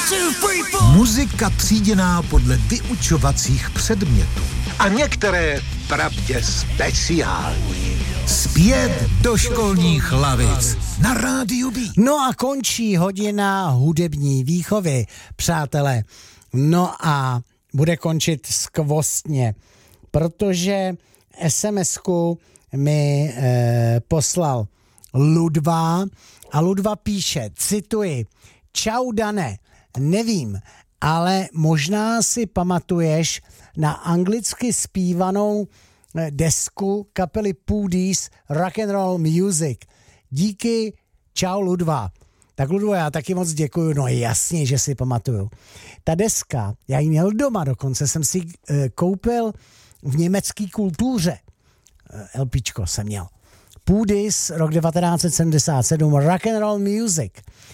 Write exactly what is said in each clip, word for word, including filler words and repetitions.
Muzika tříděná podle vyučovacích předmětů. A některé pravdě speciální. Zpět do školních lavic na Rádiu B. No a končí hodina hudební výchovy, přátelé. No a bude končit skvostně, protože es em esku mi e, poslal Ludva a Ludva píše, cituji, čau Dane, nevím, ale možná si pamatuješ na anglicky zpívanou desku kapely Poody's Rock and Roll Music. Díky, čau Ludva. Tak Ludvo, já taky moc děkuju, no jasně, že si pamatuju. Ta deska, já ji měl doma, dokonce jsem si e, koupil v německé kultuře. E, LPčko jsem měl. Poody's, rok devatenáct set sedmdesát sedm, Rock and Roll Music.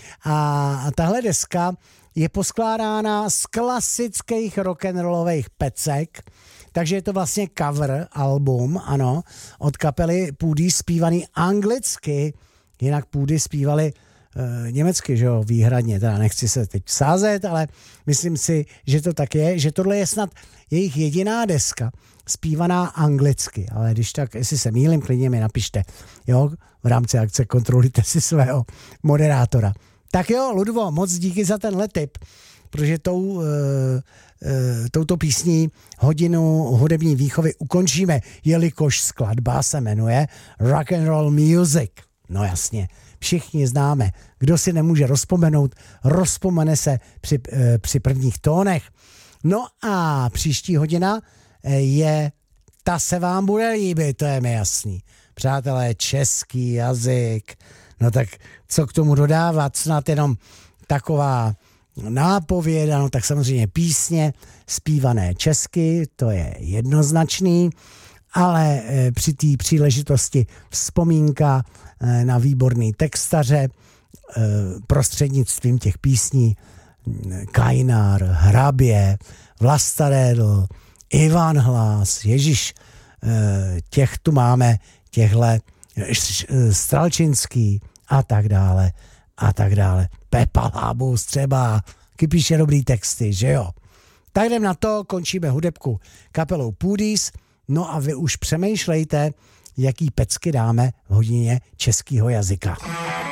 A tahle deska je poskládána z klasických rock'n'rollových pecek, takže je to vlastně cover album, ano, od kapely Poody's zpívaný anglicky, jinak Poody's zpívali e, německy, že jo, výhradně, teda nechci se teď sázet, ale myslím si, že to tak je, že tohle je snad jejich jediná deska, zpívaná anglicky, ale když tak, jestli se mýlím, klidně mi napište, jo, v rámci akce kontrolujte si svého moderátora. Tak jo, Ludvo, moc díky za tenhle tip, protože tou, e, e, touto písní hodinu hudební výchovy ukončíme, jelikož skladba se jmenuje Rock and Roll Music. No jasně, všichni známe. Kdo si nemůže rozpomenout, rozpomene se při, e, při prvních tónech. No a příští hodina je, ta se vám bude líbit, to je mi jasný. Přátelé, český jazyk, no tak co k tomu dodávat, snad jenom taková nápověda, no tak samozřejmě písně zpívané česky, to je jednoznačný, ale e, při té příležitosti vzpomínka e, na výborný textaře e, prostřednictvím těch písní Kajnár, Hrabě, Vlastarédl, Ivan Hlas, Ježíš, e, těch tu máme, těhle Stralčinský a tak dále a tak dále. Pepa Lábus třeba, taky píše dobrý texty, že jo. Tak jdem na to, končíme hudebku kapelou Poody's, no a vy už přemýšlejte, jaký pecky dáme v hodině českého jazyka.